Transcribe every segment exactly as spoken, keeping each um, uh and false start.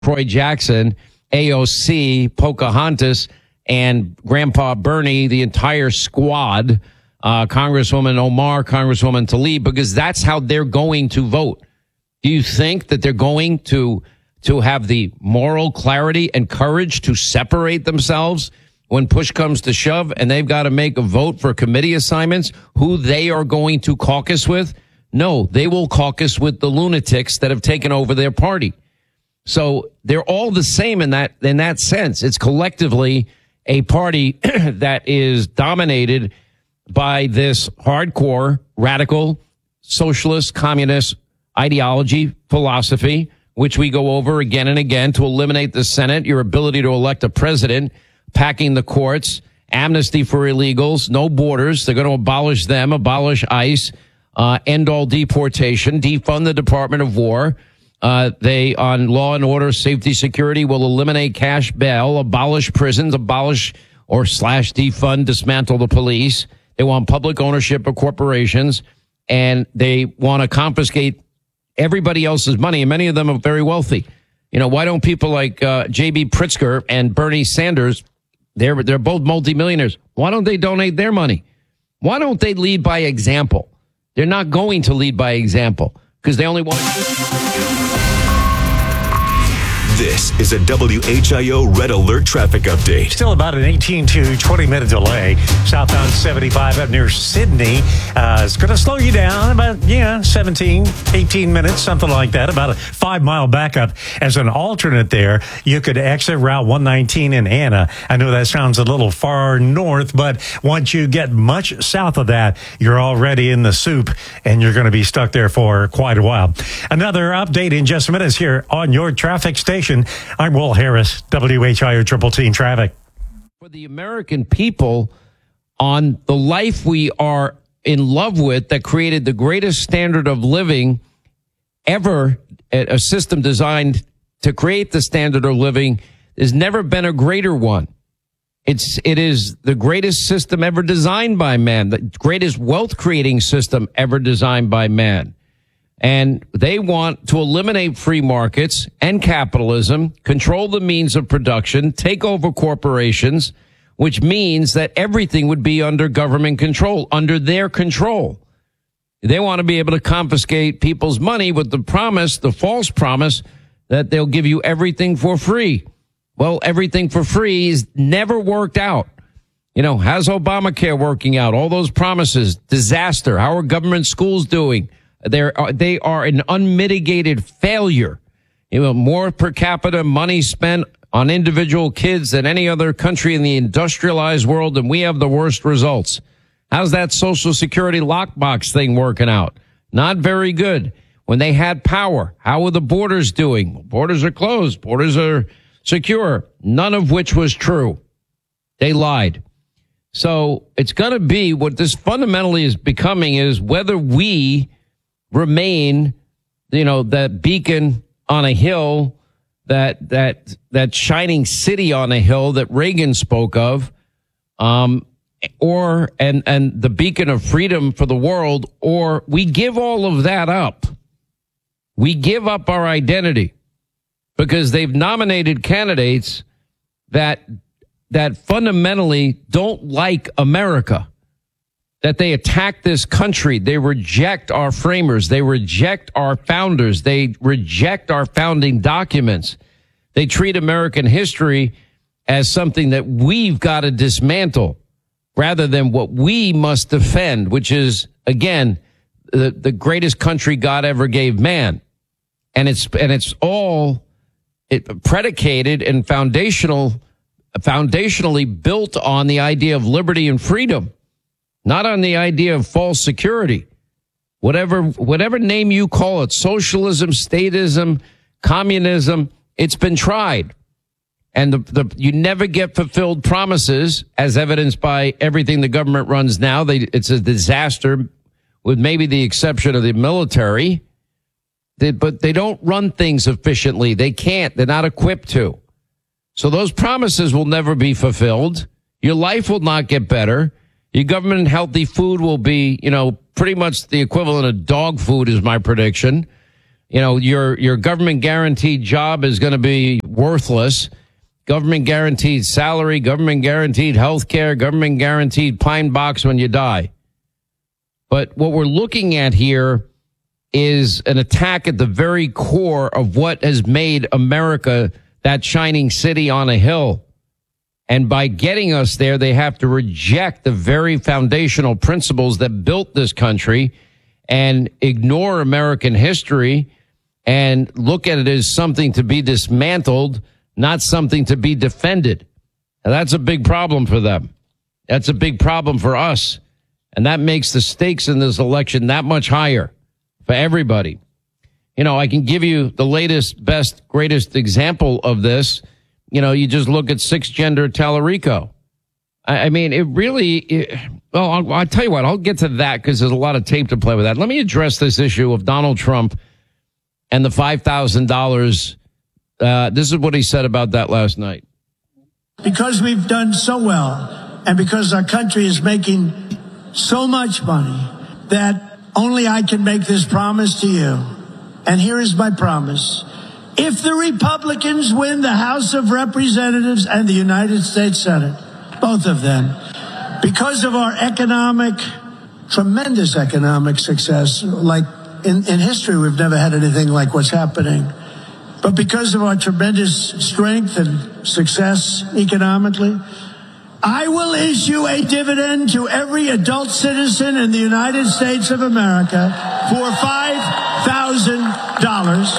Troy Jackson, A O C, Pocahontas, and Grandpa Bernie, the entire squad, uh, Congresswoman Omar, Congresswoman Tlaib, because that's how they're going to vote. Do you think that they're going to to have the moral clarity and courage to separate themselves when push comes to shove and they've got to make a vote for committee assignments, who they are going to caucus with? No, they will caucus with the lunatics that have taken over their party. So they're all the same in that in that sense. It's collectively a party that is dominated by this hardcore, radical, socialist, communist ideology, philosophy, which we go over again and again to eliminate the Senate, your ability to elect a president, packing the courts, amnesty for illegals, no borders. They're going to abolish them, abolish ICE, uh, end all deportation, defund the Department of War. Uh, they, on law and order, safety, security, will eliminate cash bail, abolish prisons, abolish or slash defund, dismantle the police. They want public ownership of corporations, and they want to confiscate everybody else's money, and many of them are very wealthy. You know, why don't people like uh, J B Pritzker and Bernie Sanders, they're they're both multimillionaires, why don't they donate their money? Why don't they lead by example? They're not going to lead by example because they only want to. This is a W H I O Red Alert traffic update. Still about an eighteen to twenty minute delay. Southbound seventy-five up near Sydney. Uh, it's going to slow you down about, yeah, seventeen, eighteen minutes, something like that. About a five mile backup. As an alternate there, you could exit Route one nineteen in Anna. I know that sounds a little far north, but once you get much south of that, you're already in the soup and you're going to be stuck there for quite a while. Another update in just a minute here on your traffic station. I'm Will Harris, W H I O Triple Team Traffic. For the American people, on the life we are in love with that created the greatest standard of living ever, a system designed to create the standard of living, there's never been a greater one. It's, it is the greatest system ever designed by man, the greatest wealth creating system ever designed by man. And they want to eliminate free markets and capitalism, control the means of production, take over corporations, which means that everything would be under government control, under their control. They want to be able to confiscate people's money with the promise, the false promise, that they'll give you everything for free. Well, everything for free has never worked out. You know, how's Obamacare working out? All those promises, disaster. How are government schools doing? They're, they are an unmitigated failure. You know, more per capita money spent on individual kids than any other country in the industrialized world, and we have the worst results. How's that Social Security lockbox thing working out? Not very good. When they had power, how were the borders doing? Well, borders are closed. Borders are secure. None of which was true. They lied. So it's going to be what this fundamentally is becoming is whether we remain, you know, that beacon on a hill, that that that shining city on a hill that Reagan spoke of, um, or and and the beacon of freedom for the world, or we give all of that up. We give up our identity because they've nominated candidates that that fundamentally don't like America. That they attack this country. They reject our framers. They reject our founders. They reject our founding documents. They treat American history as something that we've got to dismantle rather than what we must defend, which is, again, the, the greatest country God ever gave man. And it's, and it's all it predicated and foundational, foundationally built on the idea of liberty and freedom. Not on the idea of false security. Whatever, whatever name you call it, socialism, statism, communism, it's been tried. And the, the, you never get fulfilled promises, as evidenced by everything the government runs now. They, it's a disaster, with maybe the exception of the military. They, but they don't run things efficiently. They can't. They're not equipped to. So those promises will never be fulfilled. Your life will not get better. Your government healthy food will be, you know, pretty much the equivalent of dog food is my prediction. You know, your your government guaranteed job is going to be worthless. Government guaranteed salary, government guaranteed health care, government guaranteed pine box when you die. But what we're looking at here is an attack at the very core of what has made America that shining city on a hill. And by getting us there, they have to reject the very foundational principles that built this country and ignore American history and look at it as something to be dismantled, not something to be defended. And that's a big problem for them. That's a big problem for us. And that makes the stakes in this election that much higher for everybody. You know, I can give you the latest, best, greatest example of this. You know, you just look at six gender Tallarico. I, I mean, it really, it, well, I'll, I'll tell you what, I'll get to that because there's a lot of tape to play with that. Let me address this issue of Donald Trump and the five thousand dollars. Uh, this is what he said about that last night. Because we've done so well and because our country is making so much money that only I can make this promise to you. And here is my promise. If the Republicans win the House of Representatives and the United States Senate, both of them, because of our economic, tremendous economic success, like in, in history, we've never had anything like what's happening. But because of our tremendous strength and success economically, I will issue a dividend to every adult citizen in the United States of America for five thousand dollars.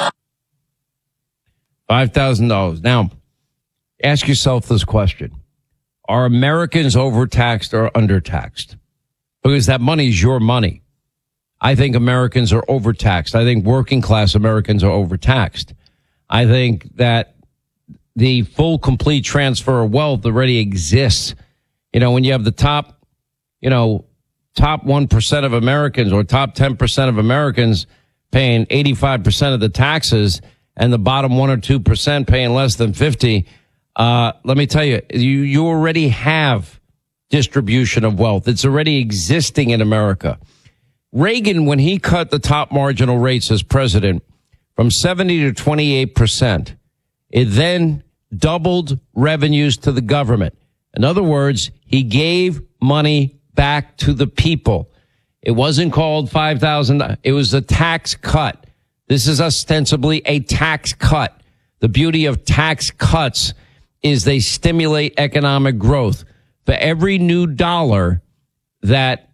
five thousand dollars. Now, ask yourself this question. Are Americans overtaxed or undertaxed? Because that money is your money. I think Americans are overtaxed. I think working class Americans are overtaxed. I think that the full, complete transfer of wealth already exists. You know, when you have the top, you know, top one percent of Americans or top ten percent of Americans paying eighty-five percent of the taxes and the bottom one or two percent paying less than fifty, uh, let me tell you, you, you already have distribution of wealth. It's already existing in America. Reagan, when he cut the top marginal rates as president from seventy to twenty-eight percent, it then doubled revenues to the government. In other words, he gave money back to the people. It wasn't called five thousand dollars. It was a tax cut. This is ostensibly a tax cut. The beauty of tax cuts is they stimulate economic growth. For every new dollar that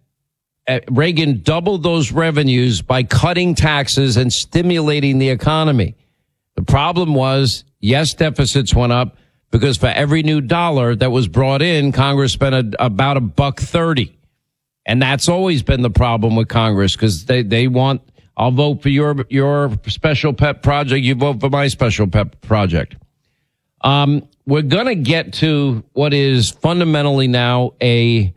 Reagan doubled those revenues by cutting taxes and stimulating the economy. The problem was, yes, deficits went up because for every new dollar that was brought in, Congress spent a, about a buck thirty. And that's always been the problem with Congress because they, they want, I'll vote for your, your special pet project. You vote for my special pet project. Um, we're going to get to what is fundamentally now a,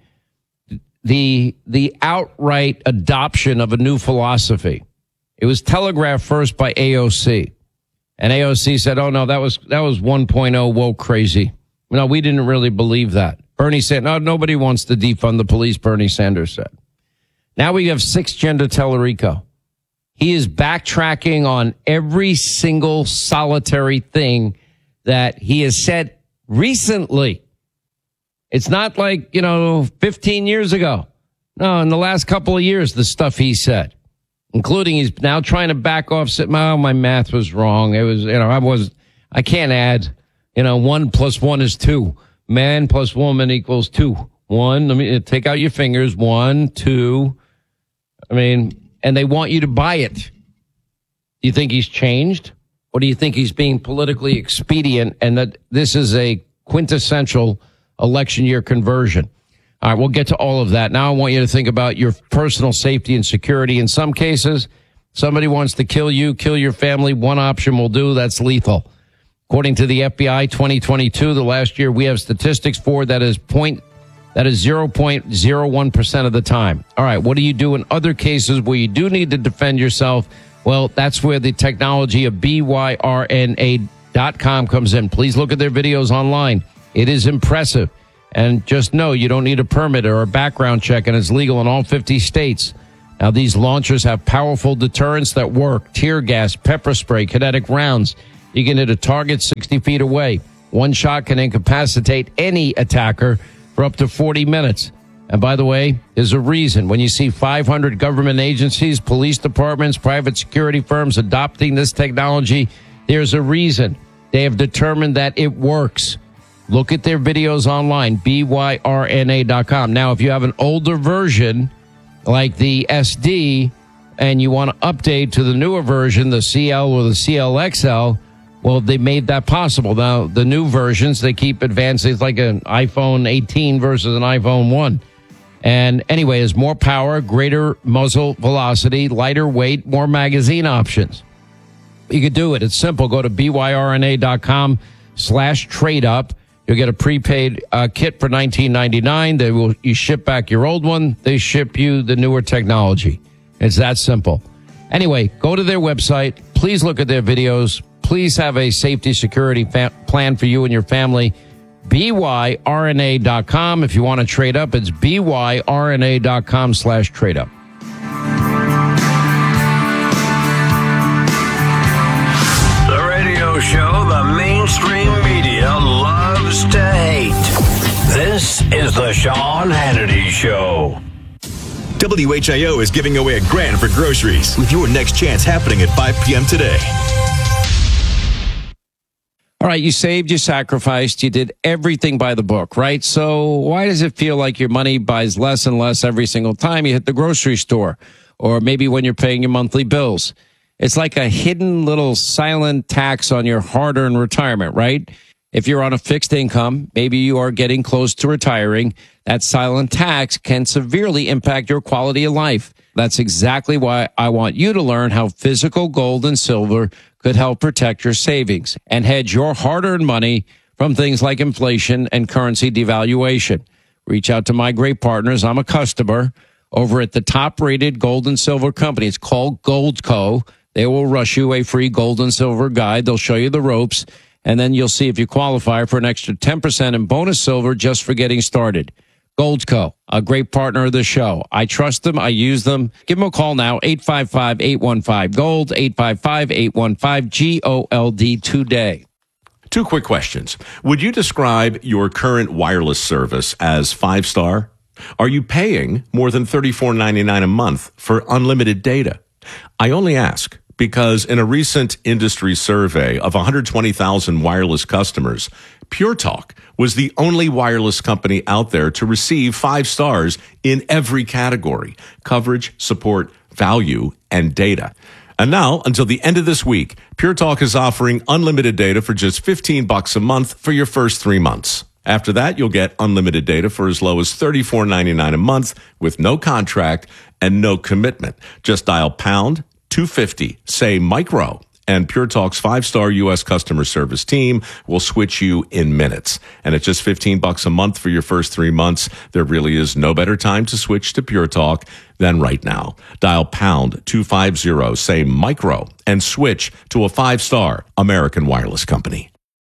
the, the outright adoption of a new philosophy. It was telegraphed first by A O C. And A O C said, oh, no, that was that was one point oh woke crazy. No, we didn't really believe that. Bernie said, no, nobody wants to defund the police, Bernie Sanders said. Now we have six gender Tallarico. He is backtracking on every single solitary thing that he has said recently. It's not like, you know, fifteen years ago. No, in the last couple of years, the stuff he said. Including he's now trying to back off. Oh, my math was wrong. It was, you know, I was, I can't add, you know, one plus one is two. Man plus woman equals two. One, let me take out your fingers. One, two. I mean, and they want you to buy it. Do you think he's changed? Or do you think he's being politically expedient and that this is a quintessential election year conversion? All right, we'll get to all of that. Now I want you to think about your personal safety and security. In some cases, somebody wants to kill you, kill your family. One option will do. That's lethal. According to the F B I, twenty twenty-two, the last year we have statistics for, that is point, that is zero point zero one percent of the time. All right, what do you do in other cases where you do need to defend yourself? Well, that's where the technology of B Y R N A dot com comes in. Please look at their videos online. It is impressive. And just know you don't need a permit or a background check, and it's legal in all fifty states. Now, these launchers have powerful deterrents that work. Tear gas, pepper spray, kinetic rounds. You can hit a target sixty feet away. One shot can incapacitate any attacker for up to forty minutes. And by the way, there's a reason. When you see five hundred government agencies, police departments, private security firms adopting this technology, there's a reason. They have determined that it works. Look at their videos online, B Y R N A dot com. Now, if you have an older version like the S D and you want to update to the newer version, the C L or the C L X L, well, they made that possible. Now, the new versions, they keep advancing. It's like an iPhone eighteen versus an iPhone one. And anyway, there's more power, greater muzzle velocity, lighter weight, more magazine options. You could do it. It's simple. Go to B Y R N A dot com slash trade up. You'll get a prepaid uh, kit for nineteen ninety-nine dollars. They will, you ship back your old one. They ship you the newer technology. It's that simple. Anyway, go to their website. Please look at their videos. Please have a safety security fa- plan for you and your family. B Y R N A dot com. If you want to trade up, it's B Y R N A dot com slash trade up. The radio show the mainstream media loves to hate. This is the Sean Hannity Show. W H I O is giving away a grand for groceries with your next chance happening at five p.m. today. All right, you saved, you sacrificed, you did everything by the book, right? So why does it feel like your money buys less and less every single time you hit the grocery store? Or maybe when you're paying your monthly bills? It's like a hidden little silent tax on your hard-earned retirement, right? If you're on a fixed income, maybe you are getting close to retiring, that silent tax can severely impact your quality of life. That's exactly why I want you to learn how physical gold and silver could help protect your savings and hedge your hard-earned money from things like inflation and currency devaluation. Reach out to my great partners. I'm a customer over at the top-rated gold and silver company. It's called Goldco. They will rush you a free gold and silver guide. They'll show you the ropes, and then you'll see if you qualify for an extra ten percent in bonus silver just for getting started. Goldco, a great partner of the show. I trust them. I use them. Give them a call now, eight five five, eight one five, GOLD, eight five five, eight one five, G O L D today. Two quick questions. Would you describe your current wireless service as five-star? Are you paying more than thirty-four ninety-nine a month for unlimited data? I only ask because in a recent industry survey of one hundred twenty thousand wireless customers, Pure Talk was the only wireless company out there to receive five stars in every category: coverage, support, value, and data. And now, until the end of this week, Pure Talk is offering unlimited data for just fifteen bucks a month for your first three months. After that, you'll get unlimited data for as low as thirty-four ninety-nine a month with no contract and no commitment. Just dial pound two fifty, say micro, and Pure Talk's five-star U S customer service team will switch you in minutes. And at just fifteen bucks a month for your first three months, there really is no better time to switch to Pure Talk than right now. Dial pound two fifty, say micro, and switch to a five-star American wireless company.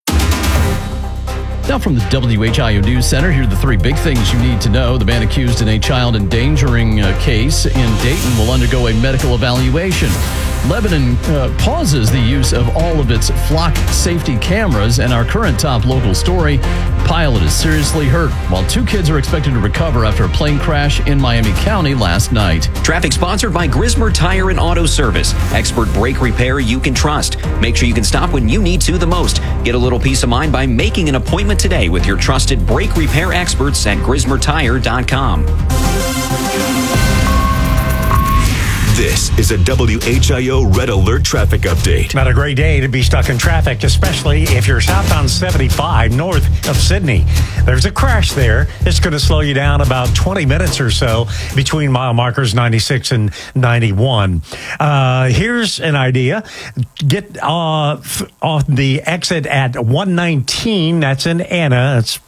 Now from the W H I O News Center, here are the three big things you need to know. The man accused in a child endangering uh, case in Dayton will undergo a medical evaluation. Lebanon uh, pauses the use of all of its flock safety cameras, and our current top local story, pilot is seriously hurt, while two kids are expected to recover after a plane crash in Miami County last night. Traffic sponsored by Grismer Tire and Auto Service. Expert brake repair you can trust. Make sure you can stop when you need to the most. Get a little peace of mind by making an appointment today with your trusted brake repair experts at Grismer Tire dot com. This is a W H I O Red Alert traffic update. Not a great day to be stuck in traffic, especially if you're southbound seventy-five north of Sydney. There's a crash there. It's going to slow you down about twenty minutes or so between mile markers ninety-six and ninety-one. Uh, here's an idea. Get uh, off the exit at one nineteen. That's in Anna. It's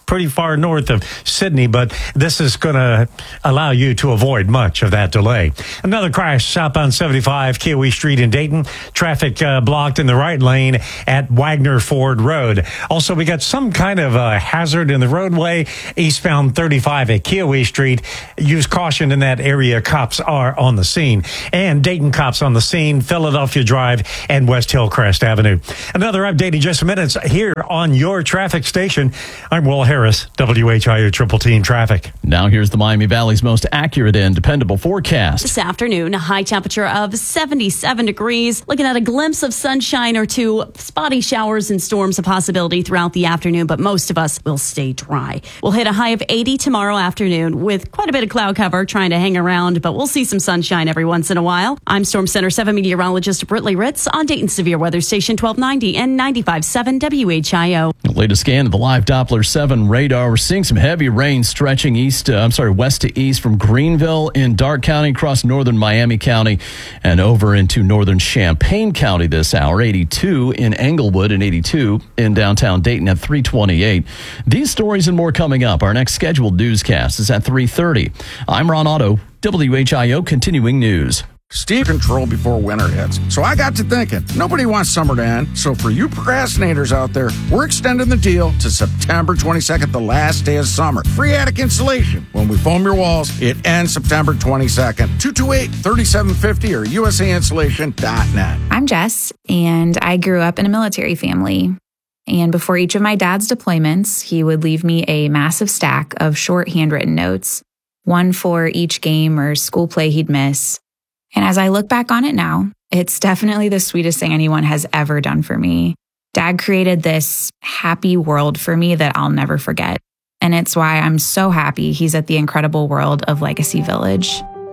pretty far north of Sydney, but this is going to allow you to avoid much of that delay. Another crash southbound seventy-five, Kiowee Street in Dayton. Traffic uh, blocked in the right lane at Wagner Ford Road. Also, we got some kind of uh, hazard in the roadway eastbound thirty-five at Kiowee Street. Use caution in that area. Cops are on the scene. And Dayton cops on the scene, Philadelphia Drive and West Hillcrest Avenue. Another update in just minutes here on your traffic station. I'm Will Harris, W H I O Triple Team Traffic. Now here's the Miami Valley's most accurate and dependable forecast. This afternoon, a high temperature of seventy-seven degrees. Looking at a glimpse of sunshine or two. Spotty showers and storms a possibility throughout the afternoon, but most of us will stay dry. We'll hit a high of eighty tomorrow afternoon with quite a bit of cloud cover trying to hang around, but we'll see some sunshine every once in a while. I'm Storm Center seven meteorologist Britley Ritz on Dayton Severe Weather Station twelve ninety and ninety-five point seven W H I O. The latest scan of the live Doppler seven radar. We're seeing some heavy rain stretching east, uh, I'm sorry, west to east from Greenville in Darke County across northern Miami County and over into northern Champaign County this hour. eighty-two in Englewood and eighty-two in downtown Dayton at three twenty-eight. These stories and more coming up. Our next scheduled newscast is at three thirty. I'm Ron Otto, W H I O Continuing News. Steve control before winter hits. So I got to thinking, nobody wants summer to end. So for you procrastinators out there, we're extending the deal to September twenty-second, the last day of summer. Free attic insulation. When we foam your walls, it ends September twenty-second. two two eight, three seven five zero or U S A insulation dot net. I'm Jess, and I grew up in a military family. And before each of my dad's deployments, he would leave me a massive stack of short handwritten notes, one for each game or school play he'd miss. And as I look back on it now, it's definitely the sweetest thing anyone has ever done for me. Dad created this happy world for me that I'll never forget. And it's why I'm so happy he's at the incredible world of Legacy Village.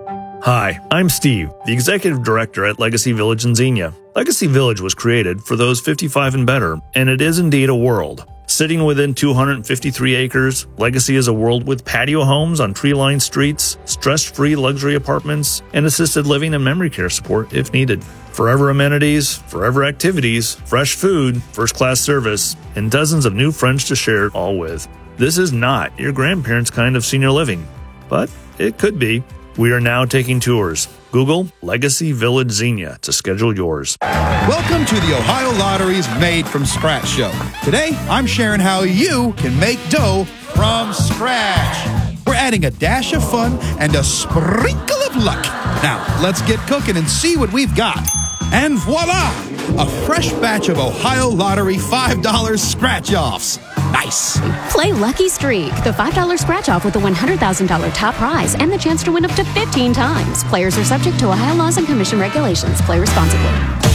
Hi, I'm Steve, the Executive Director at Legacy Village in Xenia. Legacy Village was created for those fifty-five and better, and it is indeed a world. Sitting within two hundred fifty-three acres, Legacy is a world with patio homes on tree-lined streets, stress-free luxury apartments, and assisted living and memory care support if needed. Forever amenities, forever activities, fresh food, first-class service, and dozens of new friends to share it all with. This is not your grandparents' kind of senior living, but it could be. We are now taking tours. Google Legacy Village Xenia to schedule yours. Welcome to the Ohio Lottery's Made from Scratch show. Today, I'm sharing how you can make dough from scratch. We're adding a dash of fun and a sprinkle of luck. Now, let's get cooking and see what we've got. And voila! A fresh batch of Ohio Lottery five dollar scratch-offs. Nice. Play Lucky Streak, the five dollar scratch-off with a one hundred thousand dollars top prize and the chance to win up to fifteen times. Players are subject to Ohio laws and commission regulations. Play responsibly.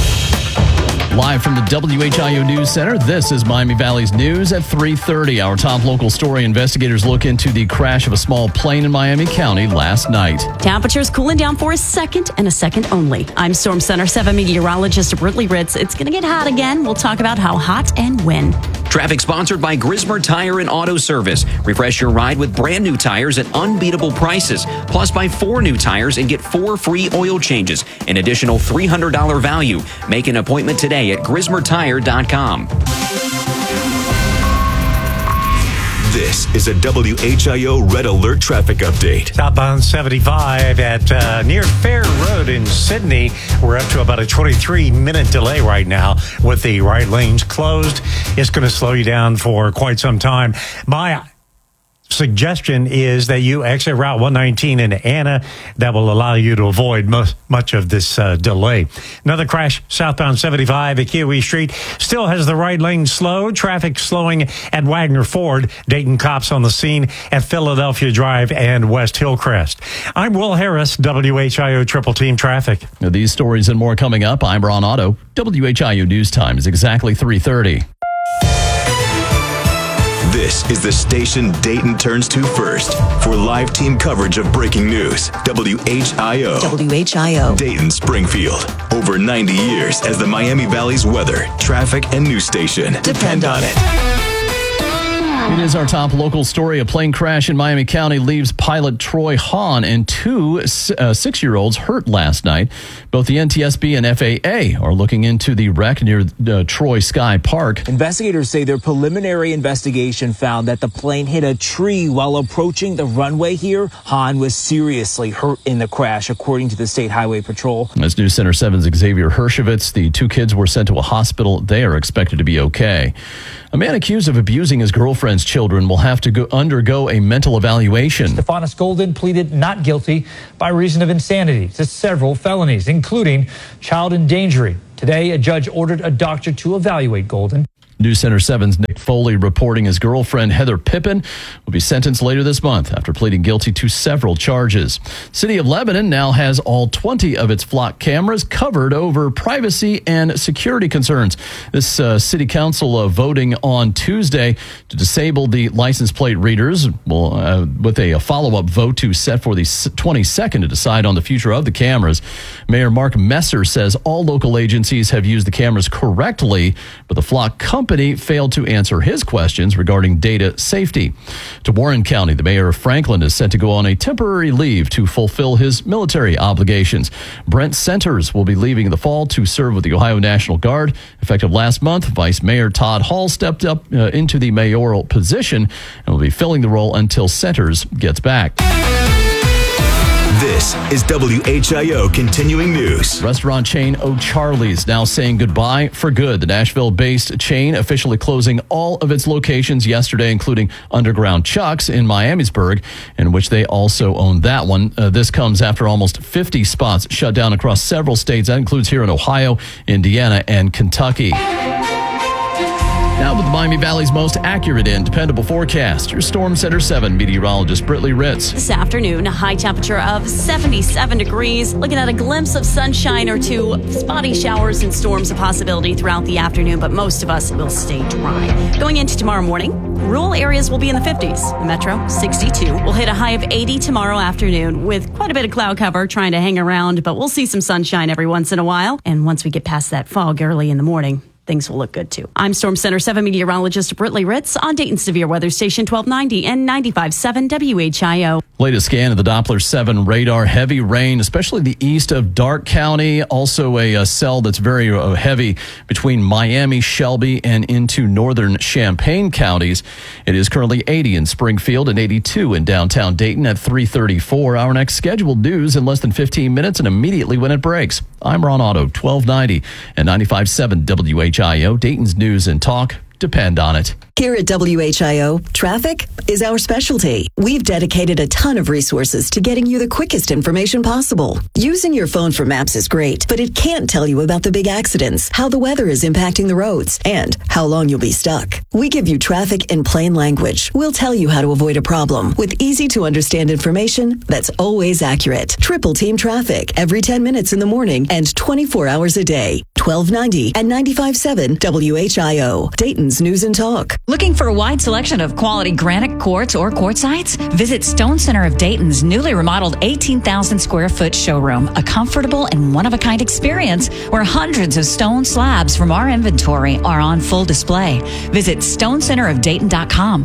Live from the W H I O News Center, this is Miami Valley's News at three thirty. Our top local story: investigators look into the crash of a small plane in Miami County last night. Temperatures cooling down for a second and a second only. I'm Storm Center seven meteorologist Britley Ritz. It's going to get hot again. We'll talk about how hot and when. Traffic sponsored by Grismer Tire and Auto Service. Refresh your ride with brand new tires at unbeatable prices. Plus, buy four new tires and get four free oil changes. An additional three hundred dollars value. Make an appointment today at grismer tire dot com. This is a W H I O Red Alert traffic update. Southbound seventy-five at uh, near Fair Road in Sydney. We're up to about a twenty-three minute delay right now with the right lanes closed. It's going to slow you down for quite some time. My suggestion is that you exit Route one nineteen in Anna. That will allow you to avoid most, much of this uh, delay. Another crash southbound seventy-five at Kiowee Street. Still has the right lane slow. Traffic slowing at Wagner Ford. Dayton cops on the scene at Philadelphia Drive and West Hillcrest. I'm Will Harris, W H I O Triple Team Traffic. Now, these stories and more coming up. I'm Ron Otto. W H I O News Time is exactly three thirty. This is the station Dayton turns to first for live team coverage of breaking news. W H I O. W H I O. Dayton Springfield. Over ninety years as the Miami Valley's weather, traffic, and news station. Depend on it. It is our top local story. A plane crash in Miami County leaves pilot Troy Hahn and two uh, six-year-olds hurt last night. Both the N T S B and F A A are looking into the wreck near uh, Troy Sky Park. Investigators say their preliminary investigation found that the plane hit a tree while approaching the runway here. Hahn was seriously hurt in the crash, according to the State Highway Patrol. As News Center seven's Xavier Hershevitz, the two kids were sent to a hospital. They are expected to be okay. A man accused of abusing his girlfriend's children will have to go undergo a mental evaluation. Stephanus Golden pleaded not guilty by reason of insanity to several felonies, including child endangering. Today, a judge ordered a doctor to evaluate Golden. News Center seven's Nick Foley reporting his girlfriend Heather Pippin will be sentenced later this month after pleading guilty to several charges. City of Lebanon now has all twenty of its flock cameras covered over privacy and security concerns. This uh, city council uh, voting on Tuesday to disable the license plate readers will, uh, with a, a follow-up vote to set for the twenty-second to decide on the future of the cameras. Mayor Mark Messer says all local agencies have used the cameras correctly, but the flock company Company failed to answer his questions regarding data safety. To Warren County, the mayor of Franklin is set to go on a temporary leave to fulfill his military obligations. Brent Centers will be leaving in the fall to serve with the Ohio National Guard. Effective last month, Vice Mayor Todd Hall stepped up uh, into the mayoral position and will be filling the role until Centers gets back. This is W H I O Continuing News. Restaurant chain O'Charley's now saying goodbye for good. The Nashville-based chain officially closing all of its locations yesterday, including Underground Chuck's in Miamisburg, in which they also own that one. Uh, this comes after almost fifty spots shut down across several states. That includes here in Ohio, Indiana, and Kentucky. Now with the Miami Valley's most accurate and dependable forecast, your Storm Center seven meteorologist Britley Ritz. This afternoon, a high temperature of seventy-seven degrees. Looking at a glimpse of sunshine or two. Spotty showers and storms a possibility throughout the afternoon, but most of us will stay dry. Going into tomorrow morning, rural areas will be in the fifties. The metro, sixty-two. We'll hit a high of eighty tomorrow afternoon with quite a bit of cloud cover trying to hang around, but we'll see some sunshine every once in a while. And once we get past that fog early in the morning, things will look good, too. I'm Storm Center seven meteorologist Britley Ritz on Dayton Severe Weather Station twelve ninety and ninety-five point seven W H I O. Latest scan of the Doppler seven radar. Heavy rain, especially the east of Darke County. Also a, a cell that's very uh, heavy between Miami, Shelby, and into northern Champaign counties. It is currently eighty in Springfield and eighty-two in downtown Dayton at three thirty-four. Our next scheduled news in less than fifteen minutes and immediately when it breaks. I'm Ron Otto, twelve ninety and ninety-five point seven W H I O. Dayton's news and talk depend on it. Here at W H I O, traffic is our specialty. We've dedicated a ton of resources to getting you the quickest information possible. Using your phone for maps is great, but it can't tell you about the big accidents, how the weather is impacting the roads, and how long you'll be stuck. We give you traffic in plain language. We'll tell you how to avoid a problem with easy to understand information that's always accurate. Triple Team Traffic every ten minutes in the morning and twenty-four hours a day. twelve ninety and ninety-five point seven W H I O. Dayton's News and Talk. Looking for a wide selection of quality granite quartz or quartzites? Visit Stone Center of Dayton's newly remodeled eighteen thousand square foot showroom, a comfortable and one-of-a-kind experience where hundreds of stone slabs from our inventory are on full display. Visit stone center of dayton dot com.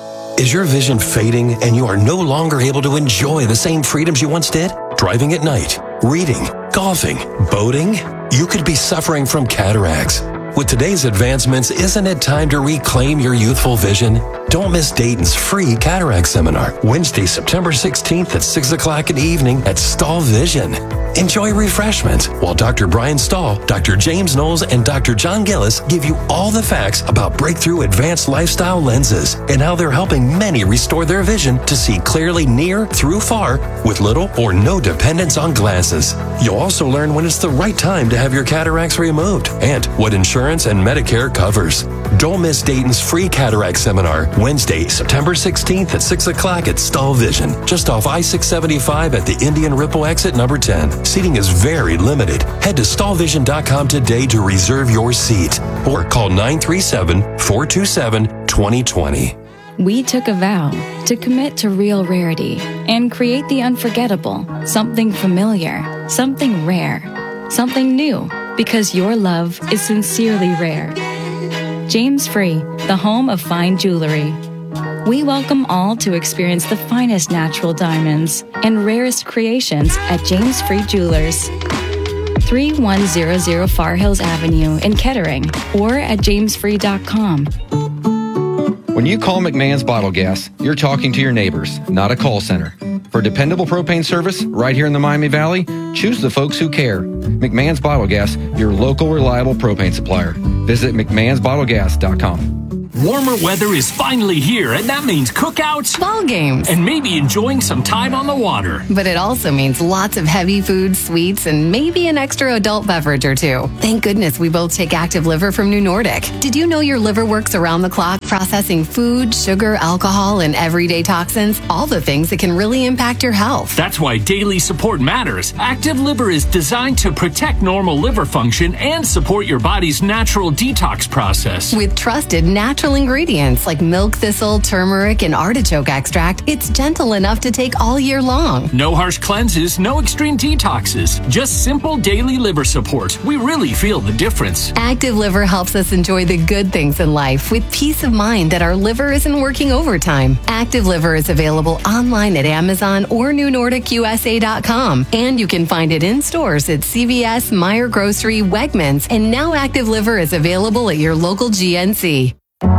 Is your vision fading and you are no longer able to enjoy the same freedoms you once did? Driving at night, reading, golfing, boating? You could be suffering from cataracts. With today's advancements, isn't it time to reclaim your youthful vision? Don't miss Dayton's free cataract seminar, Wednesday, September sixteenth at six o'clock in the evening at Stahl Vision. Enjoy refreshments while Doctor Brian Stahl, Doctor James Knowles, and Doctor John Gillis give you all the facts about breakthrough advanced lifestyle lenses and how they're helping many restore their vision to see clearly near through far with little or no dependence on glasses. You'll also learn when it's the right time to have your cataracts removed and what insurance and Medicare covers. Don't miss Dayton's free cataract seminar, Wednesday, September sixteenth at six o'clock at Stahl Vision, just off I six seventy-five at the Indian Ripple exit number ten. Seating is very limited. Head to stahl vision dot com today to reserve your seat or call nine three seven, four two seven, two zero two zero. We took a vow to commit to real rarity and create the unforgettable, something familiar, something rare, something new, because your love is sincerely rare. James Free, the home of fine jewelry. We welcome all to experience the finest natural diamonds and rarest creations at James Free Jewelers. thirty-one hundred Far Hills Avenue in Kettering or at james free dot com. When you call McMahon's Bottle Gas, you're talking to your neighbors, not a call center. For dependable propane service right here in the Miami Valley, choose the folks who care. McMahon's Bottle Gas, your local reliable propane supplier. Visit mcmahons bottle gas dot com. Warmer weather is finally here, and that means cookouts, ball games, and maybe enjoying some time on the water. But it also means lots of heavy foods, sweets, and maybe an extra adult beverage or two. Thank goodness we both take Active Liver from New Nordic. Did you know your liver works around the clock, processing food, sugar, alcohol, and everyday toxins? All the things that can really impact your health. That's why daily support matters. Active Liver is designed to protect normal liver function and support your body's natural detox process. With trusted natural ingredients like milk thistle, turmeric, and artichoke extract, it's gentle enough to take all year long. No harsh cleanses, no extreme detoxes, just simple daily liver support. We really feel the difference. Active Liver helps us enjoy the good things in life with peace of mind that our liver isn't working overtime. Active Liver is available online at Amazon or new nordic u s a dot com, and you can find it in stores at C V S, Meijer Grocery, Wegmans, and now Active Liver is available at your local G N C.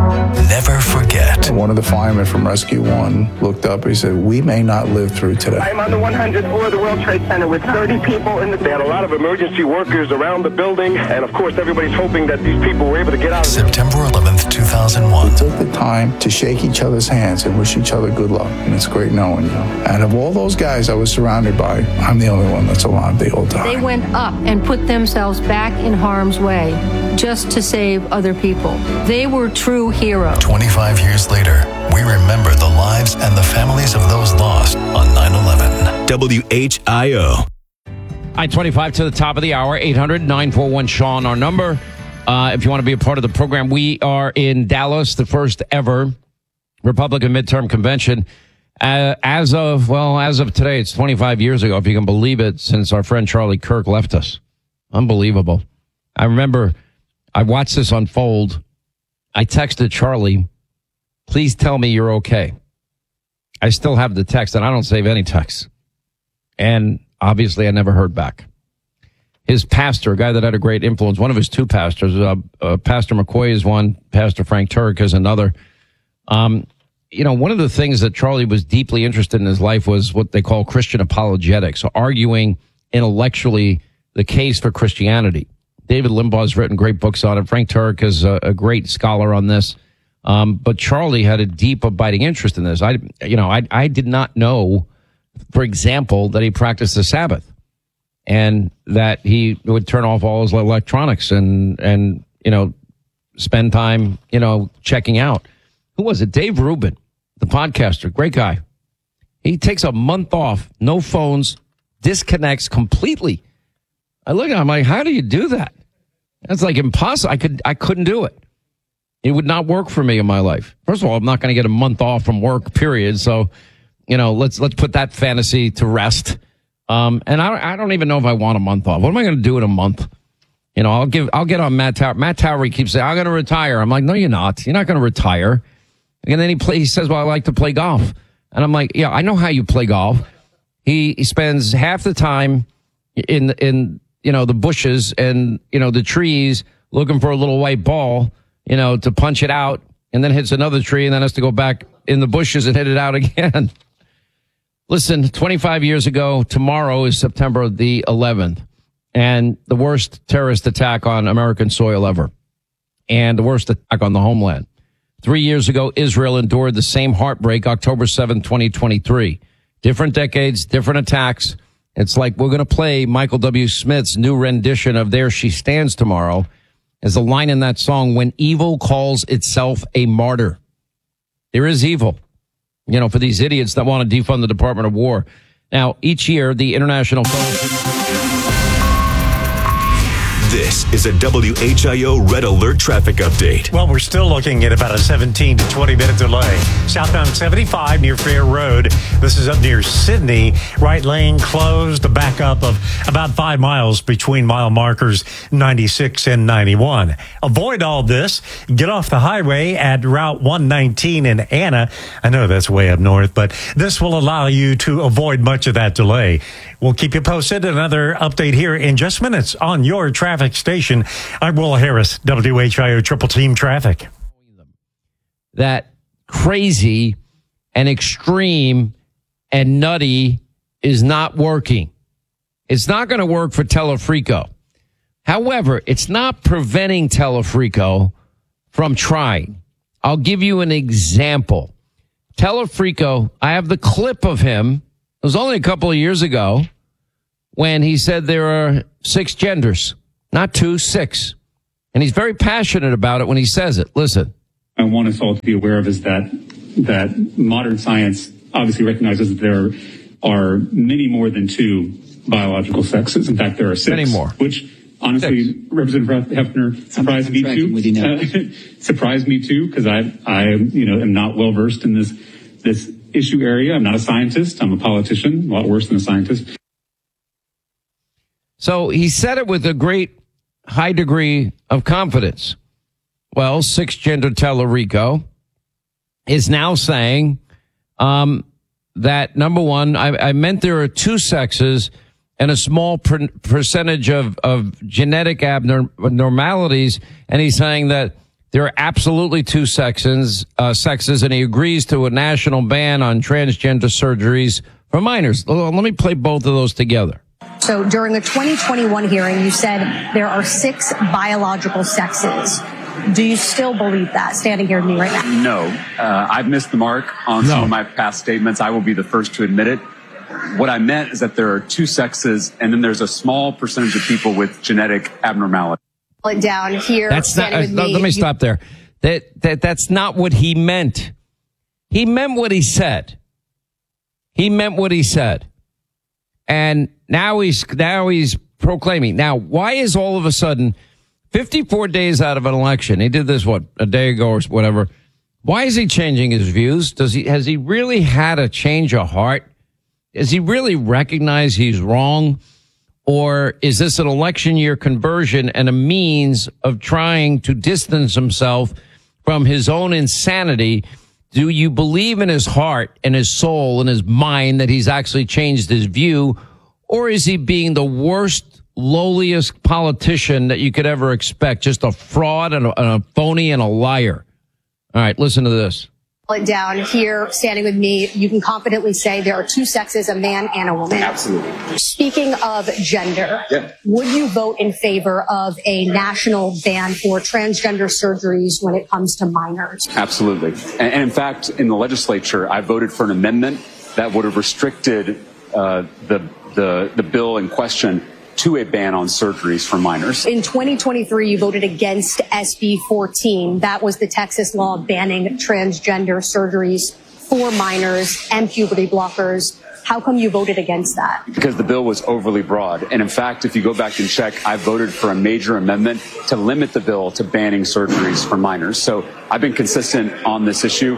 Never forget. One of the firemen from Rescue One looked up. He said, "We may not live through today." I'm on the one hundredth floor of the World Trade Center with thirty people in the. They had a lot of emergency workers around the building, and of course, everybody's hoping that these people were able to get out. September eleventh, two thousand one. We took the time to shake each other's hands and wish each other good luck, and it's great knowing you. And of all those guys I was surrounded by, I'm the only one that's alive. They all died. They went up and put themselves back in harm's way just to save other people. They were true heroes. twenty-five years later, we remember the lives and the families of those lost on nine eleven. W H I O. I twenty-five to the top of the hour, eight hundred nine four one Sean, our number. Uh, if you want to be a part of the program, we are in Dallas, the first ever Republican midterm convention. Uh, as of, well, as of today, it's twenty-five years ago, if you can believe it, since our friend Charlie Kirk left us. Unbelievable. I remember I watched this unfold. I texted Charlie, please tell me you're okay. I still have the text, and I don't save any texts. And obviously, I never heard back. His pastor, a guy that had a great influence, one of his two pastors, uh, uh, Pastor McCoy is one, Pastor Frank Turek is another. Um, you know, one of the things that Charlie was deeply interested in his life was what they call Christian apologetics, so arguing intellectually the case for Christianity. David Limbaugh has written great books on it. Frank Turek is a, a great scholar on this. Um, but Charlie had a deep, abiding interest in this. I, you know, I, I did not know, for example, that he practiced the Sabbath and that he would turn off all his electronics and, and, you know, spend time, you know, checking out. Who was it? Dave Rubin, the podcaster, great guy. He takes a month off, no phones, disconnects completely. I look at him, I'm like, how do you do that? That's like impossible. I could, I couldn't do it. It would not work for me in my life. First of all, I'm not going to get a month off from work, period. So, you know, let's, let's put that fantasy to rest. Um, and I, I don't even know if I want a month off. What am I going to do in a month? You know, I'll give, I'll get on Matt Towery. Matt Towery keeps saying, I'm going to retire. I'm like, no, you're not. You're not going to retire. And then he plays, he says, well, I like to play golf. And I'm like, yeah, I know how you play golf. He, he spends half the time in, in, you know, the bushes and, you know, the trees looking for a little white ball, you know, to punch it out, and then hits another tree and then has to go back in the bushes and hit it out again. Listen, twenty-five years ago, tomorrow is September the eleventh, and the worst terrorist attack on American soil ever, and the worst attack on the homeland. Three years ago, Israel endured the same heartbreak, October seventh, twenty twenty-three. Different decades, different attacks. It's like we're going to play Michael W. Smith's new rendition of There She Stands tomorrow. There's a line in that song, when evil calls itself a martyr. There is evil, you know, for these idiots that want to defund the Department of War. Now, each year, the International This is a W H I O Red Alert traffic update. Well, we're still looking at about a seventeen to twenty minute delay. Southbound seventy-five near Fair Road. This is up near Sydney. Right lane closed. A backup of about five miles between mile markers ninety-six and ninety-one. Avoid all this. Get off the highway at Route one nineteen in Anna. I know that's way up north, but this will allow you to avoid much of that delay. We'll keep you posted. Another update here in just minutes on your traffic station. I'm Will Harris, W H I O Triple Team Traffic. That crazy and extreme and nutty is not working. It's not going to work for Telefrico. However, it's not preventing Telefrico from trying. I'll give you an example. Telefrico, I have the clip of him. It was only a couple of years ago when he said there are six genders, not two, six. And he's very passionate about it when he says it. Listen. I want us all to be aware of is that that modern science obviously recognizes that there are many more than two biological sexes. In fact, there are six. Many more. Which honestly, six. Representative Hefner surprised me too. With you now. Uh, surprised me too because I I you know am not well versed in this this issue area. I'm not a scientist. I'm a politician. A lot worse than a scientist. So he said it with a great high degree of confidence. Well, six gender Telefrico is now saying um, that, number one, I, I meant there are two sexes and a small per- percentage of, of genetic abnormalities. And he's saying that there are absolutely two sexes, uh, sexes, and he agrees to a national ban on transgender surgeries for minors. Let me play both of those together. So during the twenty twenty-one hearing, you said there are six biological sexes. Do you still believe that, standing here with me right now? No. Uh, I've missed the mark on no. some of my past statements. I will be the first to admit it. What I meant is that there are two sexes, and then there's a small percentage of people with genetic abnormality. It down here. That's not, uh, with let me. me You- stop there. That, that That's not what he meant. He meant what he said. He meant what he said. And now he's now he's proclaiming. Now, why is all of a sudden, fifty-four days out of an election, he did this, what, a day ago or whatever, why is he changing his views? Does he has he really had a change of heart? Does he really recognize he's wrong? Or is this an election year conversion and a means of trying to distance himself from his own insanity? Do you believe in his heart and his soul and his mind that he's actually changed his view? Or is he being the worst, lowliest politician that you could ever expect? Just a fraud and a, and a phony and a liar. All right, listen to this. It down here, standing with me, you can confidently say there are two sexes, a man and a woman. Absolutely. Speaking of gender, Yeah. would you vote in favor of a national ban for transgender surgeries when it comes to minors? Absolutely. And, and in fact, in the legislature, I voted for an amendment that would have restricted uh, the, the, the bill in question to a ban on surgeries for minors. In twenty twenty-three, you voted against S B fourteen. That was the Texas law banning transgender surgeries for minors and puberty blockers. How come you voted against that? Because the bill was overly broad. And in fact, if you go back and check, I voted for a major amendment to limit the bill to banning surgeries for minors. So I've been consistent on this issue.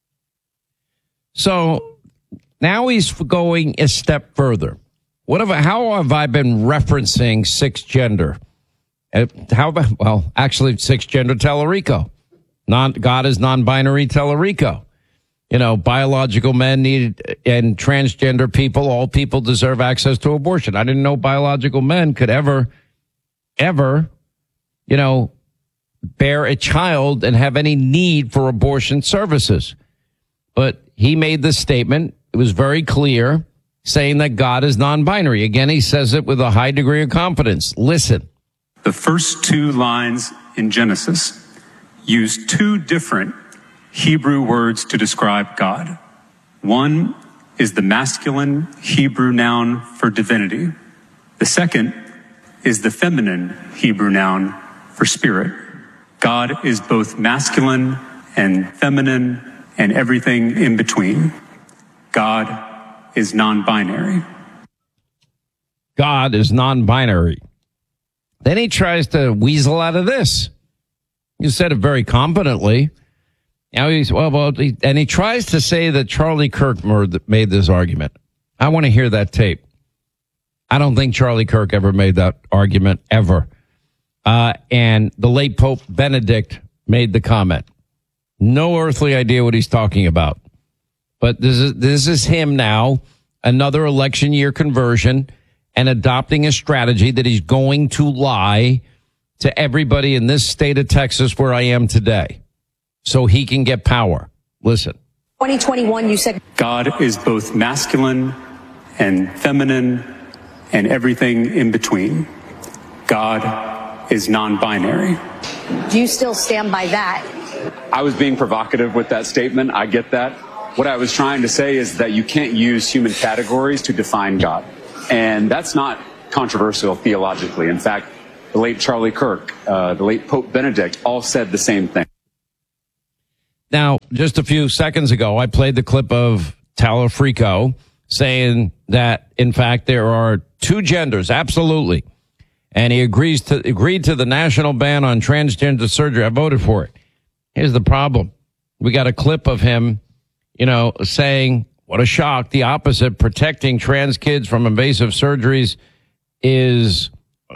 So now he's going a step further. What have, how have I been referencing six gender? Uh, How about, well, actually six gender Telefrico. Non, God is non-binary Telefrico. You know, biological men need, and transgender people, all people deserve access to abortion. I didn't know biological men could ever, ever, you know, bear a child and have any need for abortion services. But he made this statement. It was very clear, saying that God is non-binary. Again, he says it with a high degree of confidence. Listen. The first two lines in Genesis use two different Hebrew words to describe God. One is the masculine Hebrew noun for divinity. The second is the feminine Hebrew noun for spirit. God is both masculine and feminine and everything in between. God is non-binary. God is non-binary. Then he tries to weasel out of this. You said it very competently. Now he's, well, well, he, and he tries to say that Charlie Kirk made this argument. I want to hear that tape. I don't think Charlie Kirk ever made that argument, ever. Uh, and the late Pope Benedict made the comment. No earthly idea what he's talking about. But this is, this is him now, another election year conversion, and adopting a strategy that he's going to lie to everybody in this state of Texas where I am today so he can get power. Listen. twenty twenty-one, you said God is both masculine and feminine and everything in between. God is non-binary. Do you still stand by that? I was being provocative with that statement. I get that. What I was trying to say is that you can't use human categories to define God. And that's not controversial theologically. In fact, the late Charlie Kirk, uh, the late Pope Benedict all said the same thing. Now, just a few seconds ago, I played the clip of Talafrico saying that, in fact, there are two genders, absolutely. And he agrees to agreed to the national ban on transgender surgery. I voted for it. Here's the problem. We got a clip of him, you know, saying, what a shock, the opposite, protecting trans kids from invasive surgeries is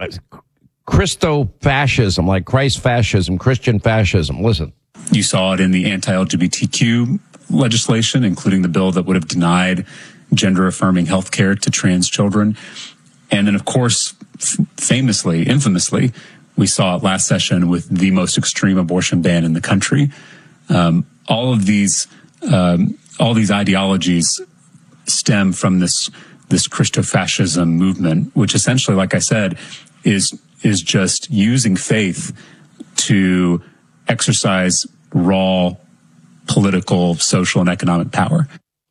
Christo-fascism, like Christ fascism, Christian fascism. Listen. You saw it in the anti-L G B T Q legislation, including the bill that would have denied gender-affirming health care to trans children. And then, of course, f- famously, infamously, we saw it last session with the most extreme abortion ban in the country. Um, all of these, um, all these ideologies stem from this this Christofascism movement, which essentially, like I said, is is just using faith to exercise raw political, social, and economic power.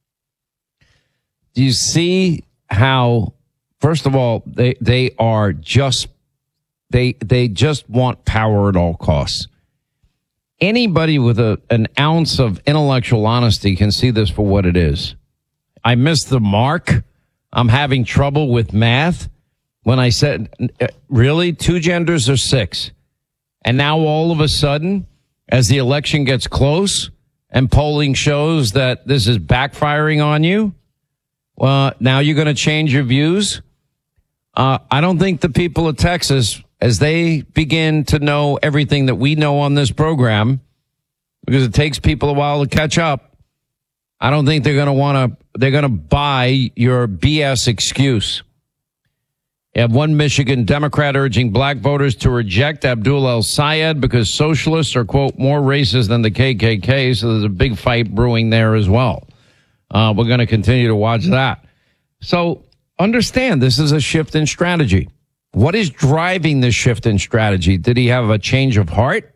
Do you see how, first of all, they they are just they they just want power at all costs. Anybody with a an ounce of intellectual honesty can see this for what it is. I missed the mark. I'm having trouble with math. When I said, really, two genders or six? And now all of a sudden, as the election gets close and polling shows that this is backfiring on you, well, now you're going to change your views? Uh, I don't think the people of Texas, as they begin to know everything that we know on this program, because it takes people a while to catch up, I don't think they're going to want to, they're going to buy your B S excuse. You have one Michigan Democrat urging black voters to reject Abdul El-Sayed because socialists are, quote, more racist than the K K K. So there's a big fight brewing there as well. Uh, we're going to continue to watch that. So understand this is a shift in strategy. What is driving this shift in strategy? Did he have a change of heart?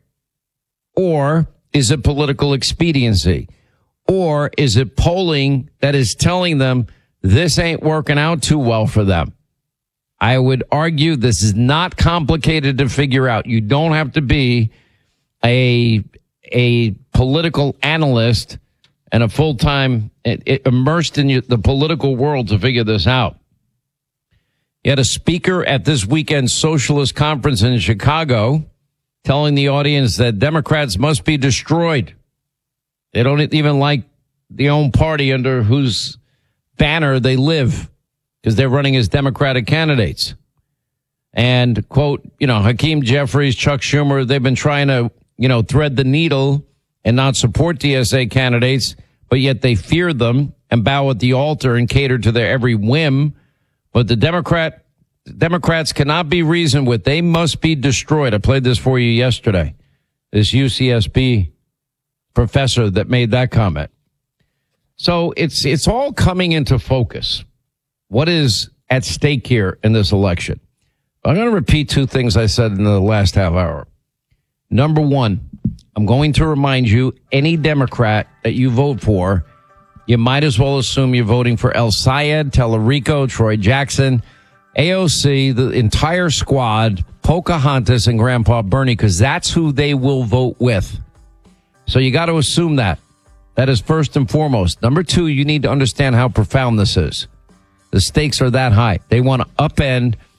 Or is it political expediency? Or is it polling that is telling them this ain't working out too well for them? I would argue this is not complicated to figure out. You don't have to be a a political analyst and a full-time it, it, immersed in the political world to figure this out. You had a speaker at this weekend's socialist conference in Chicago telling the audience that Democrats must be destroyed. They don't even like the own party under whose banner they live, because they're running as Democratic candidates. And, quote, you know, Hakeem Jeffries, Chuck Schumer, they've been trying to, you know, thread the needle and not support D S A candidates, but yet they fear them and bow at the altar and cater to their every whim. But the Democrat Democrats cannot be reasoned with. They must be destroyed. I played this for you yesterday. This U C S B professor that made that comment. So it's it's all coming into focus. What is at stake here in this election? I'm going to repeat two things I said in the last half hour. Number one, I'm going to remind you, any Democrat that you vote for, you might as well assume you're voting for El-Sayed, Tellerico, Troy Jackson, A O C, the entire squad, Pocahontas, and Grandpa Bernie, because that's who they will vote with. So you got to assume that. That is first and foremost. Number two, you need to understand how profound this is. The stakes are that high. They want to upend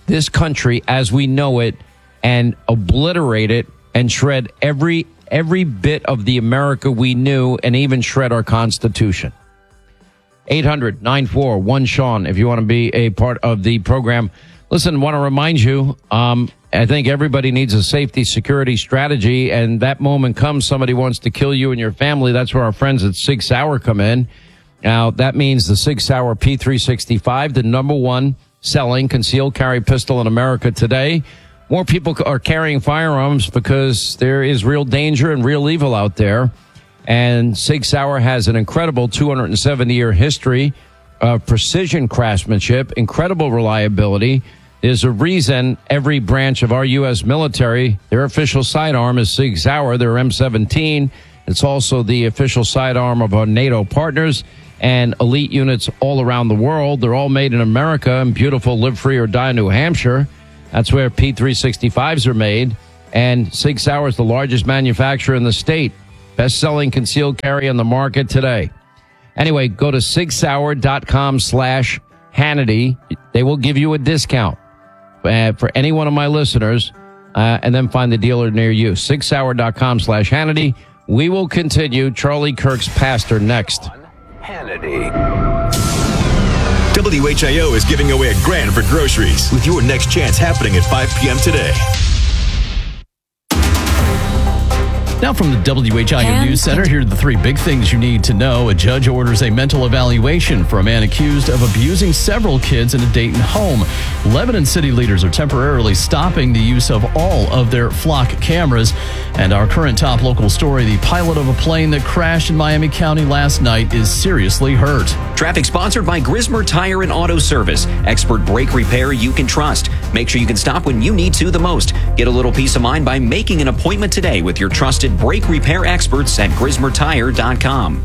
this country as we know it and obliterate it and shred every every bit of the America we knew and even shred our Constitution. eight hundred nine four one Sean if you want to be a part of the program. Listen, I want to remind you, um, I think everybody needs a safety security strategy, and that moment comes somebody wants to kill you and your family. That's where our friends at Sig Sauer come in. Now, that means the Sig Sauer P three sixty-five, the number one selling concealed carry pistol in America today. More people are carrying firearms because there is real danger and real evil out there. And Sig Sauer has an incredible two hundred seventy year history of precision craftsmanship, incredible reliability. There's a reason every branch of our U S military, their official sidearm is Sig Sauer, their M seventeen. It's also the official sidearm of our NATO partners and elite units all around the world. They're all made in America in beautiful Live Free or Die, New Hampshire. That's where P three sixty-fives are made. And Sig Sauer is the largest manufacturer in the state. Best-selling concealed carry on the market today. Anyway, go to sig sauer dot com slash Hannity. They will give you a discount uh, for any one of my listeners, uh, and then find the dealer near you. sig sauer dot com slash Hannity. We will continue. Charlie Kirk's Pastor next. Hannity. W H I O is giving away a grand for groceries with your next chance happening at five p.m. today. Now from the W H I O And- News Center, here are the three big things you need to know. A judge orders a mental evaluation for a man accused of abusing several kids in a Dayton home. Lebanon city leaders are temporarily stopping the use of all of their flock cameras. And our current top local story, the pilot of a plane that crashed in Miami County last night is seriously hurt. Traffic sponsored by Grismer Tire and Auto Service. Expert brake repair you can trust. Make sure you can stop when you need to the most. Get a little peace of mind by making an appointment today with your trusted brake repair experts at grismer tire dot com.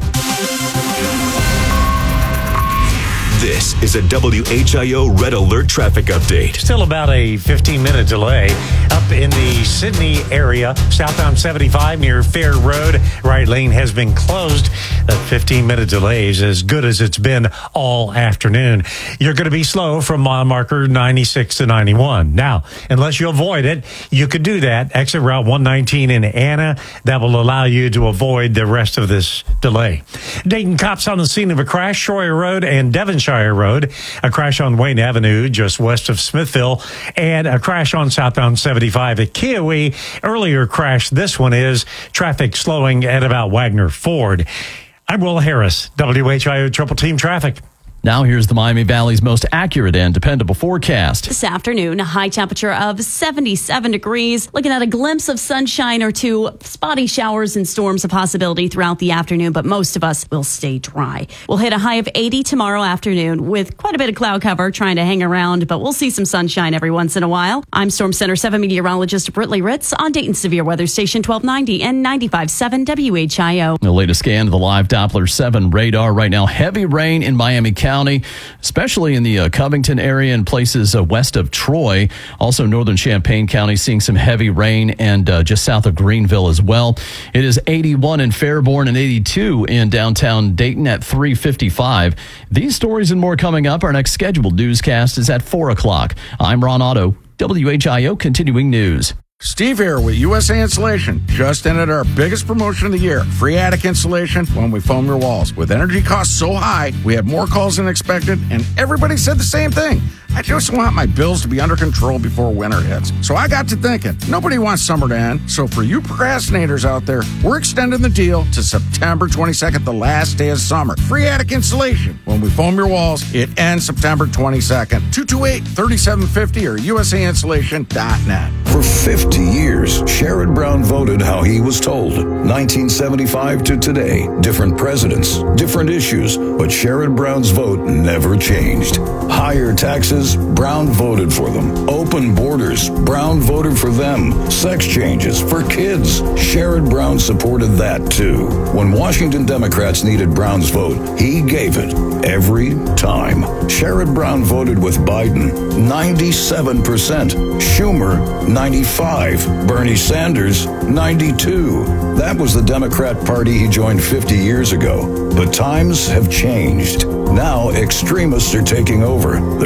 This is a W H I O Red Alert traffic update. Still about a fifteen minute delay up in the Sydney area, southbound seventy-five near Fair Road. Right lane has been closed. That fifteen minute delay is as good as it's been all afternoon. You're going to be slow from mile marker ninety-six to ninety-one. Now, unless you avoid it, you could do that. Exit Route one nineteen in Anna. That will allow you to avoid the rest of this delay. Dayton cops on the scene of a crash, Schroyer Road and Devonshire Road. A crash on Wayne Avenue just west of Smithville, and a crash on southbound seventy-five at Kiowee. Earlier crash, this one is traffic slowing at about Wagner Ford. I'm Will Harris, W H I O Triple Team Traffic. Now here's the Miami Valley's most accurate and dependable forecast. This afternoon, a high temperature of seventy-seven degrees. Looking at a glimpse of sunshine or two. Spotty showers and storms a possibility throughout the afternoon, but most of us will stay dry. We'll hit a high of eighty tomorrow afternoon with quite a bit of cloud cover trying to hang around, but we'll see some sunshine every once in a while. I'm Storm Center seven meteorologist Britley Ritz on Dayton Severe Weather Station twelve ninety and ninety-five point seven W H I O. The latest scan of the live Doppler seven radar right now. Heavy rain in Miami County, especially in the uh, Covington area and places uh, west of Troy. Also, northern Champaign County seeing some heavy rain, and uh, just south of Greenville as well. It is eighty-one in Fairborn and eighty-two in downtown Dayton at three fifty-five. These stories and more coming up. Our next scheduled newscast is at four o'clock. I'm Ron Otto, W H I O Continuing News. Steve here with U S A Insulation. Just ended our biggest promotion of the year. Free attic insulation when we foam your walls. With energy costs so high, we had more calls than expected, and everybody said the same thing. I just want my bills to be under control before winter hits. So I got to thinking, nobody wants summer to end. So for you procrastinators out there, we're extending the deal to September twenty-second, the last day of summer. Free attic insulation when we foam your walls. It ends September twenty-second. two two eight, three seven five zero or U S A insulation dot net. For fifty years, Sherrod Brown voted how he was told. nineteen seventy-five to today, different presidents, different issues, but Sherrod Brown's vote never changed. Higher taxes, Brown voted for them. Open borders, Brown voted for them. Sex changes for kids, Sherrod Brown supported that too. When Washington Democrats needed Brown's vote, he gave it every time. Sherrod Brown voted with Biden, ninety-seven percent. Schumer, ninety-five. Bernie Sanders, ninety-two. That was the Democrat Party he joined fifty years ago. But times have changed. Now extremists are taking over. They're not as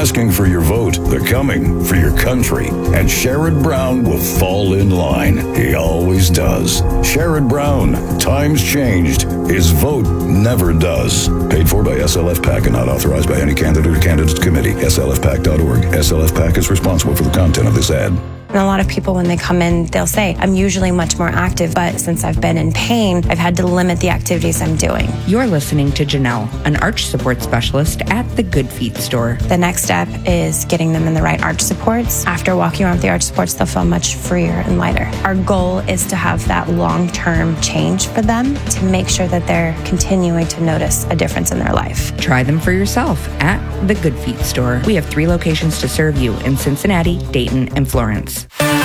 asking for your vote. They're coming for your country. And Sherrod Brown will fall in line. He always does. Sherrod Brown. Times changed. His vote never does. Paid for by S L F PAC and not authorized by any candidate or candidates committee. S L F PAC dot org. S L F PAC is responsible for the content of this ad. And a lot of people, when they come in, they'll say, I'm usually much more active, but since I've been in pain, I've had to limit the activities I'm doing. You're listening to Janelle, an arch support specialist at the Good Feet store. The next step is getting them in the right arch supports. After walking around with the arch supports, they'll feel much freer and lighter. Our goal is to have that long-term change for them to make sure that they're continuing to notice a difference in their life. Try them for yourself at the Good Feet store. We have three locations to serve you in Cincinnati, Dayton, and Florence.